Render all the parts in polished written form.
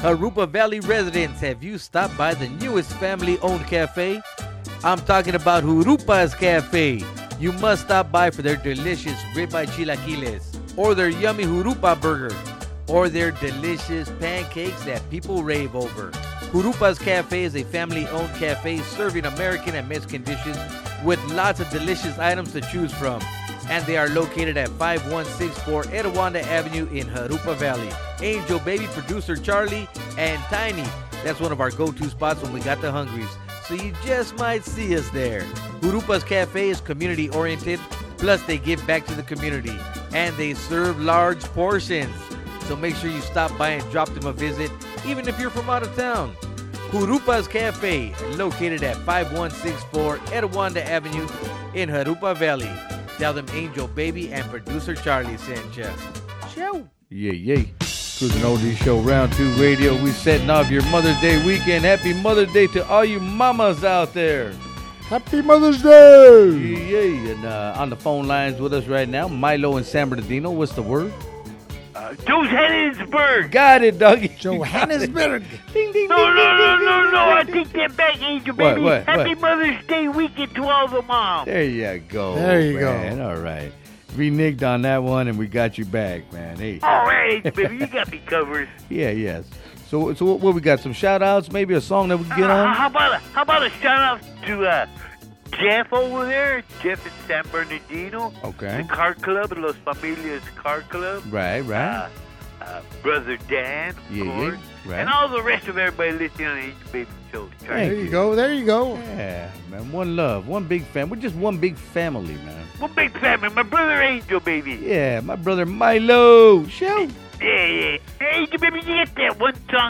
Harupa Valley residents, have you stopped by the newest family-owned cafe? I'm talking about Hurupa's Cafe. You must stop by for their delicious ribeye chilaquiles, or their yummy Hurupa burger, or their delicious pancakes that people rave over. Hurupa's Cafe is a family-owned cafe serving American and Mexican dishes with lots of delicious items to choose from. And they are located at 5164 Etiwanda Avenue in Harupa Valley. Angel Baby, producer Charlie, and Tiny. That's one of our go-to spots when we got the hungries. So you just might see us there. Hurupa's Cafe is community-oriented, plus they give back to the community. And they serve large portions. So make sure you stop by and drop them a visit, even if you're from out of town. Hurupa's Cafe, located at 5164 Etiwanda Avenue in Harupa Valley. Tell them Angel Baby and producer Charlie sent ya. Show. Yeah. Cruising Oldies Show Round 2 Radio. We setting off your Mother's Day weekend. Happy Mother's Day to all you mamas out there. Happy Mother's Day. Yeah. And on the phone lines with us right now, Milo and San Bernardino. What's the word? Johannesburg. Got it, doggy. Johannesburg. Ding, ding, No. I take that back, Angel Baby. What? Happy Mother's Day weekend to all the moms. There you go. There you man. All right. Reneged on that one, and we got you back, man. Hey. All right, Angel Baby. You got me covered. Yes. So what we got? Some shout-outs? Maybe a song that we can get on? How about a shout-out to Jeff over there? Jeff in San Bernardino. Okay. The car club, Los Familias Car Club. Right. Brother Dan, of course. Right. And all the rest of everybody listening on the Angel Baby Show. There you go. Yeah, man. One love. One big family. We're just one big family, man. One big family. My brother Angel Baby. Yeah, my brother Milo. Show. Yeah. Angel Baby, you get that one song,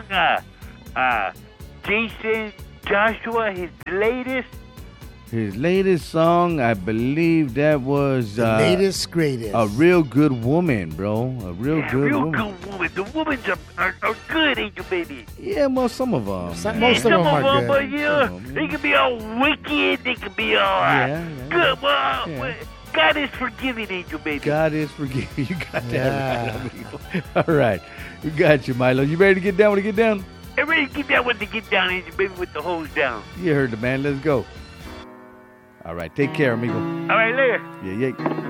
Jason Joshua, His latest song, I believe that was... The latest, greatest. A Real Good Woman, bro. A real good woman. Good woman. The women are good, Angel Baby. Yeah, well, some of them. Most of them are good. But they can be all wicked. They can be all good. Well, God is forgiving, Angel Baby. God is forgiving. You got that right, amigo. All right. We got you, Milo. You ready to get down when you get down? I'm ready to get down when they get down, Angel Baby, with the hose down. You heard the man. Let's go. All right. Take care, amigo. All right, later. Yeah.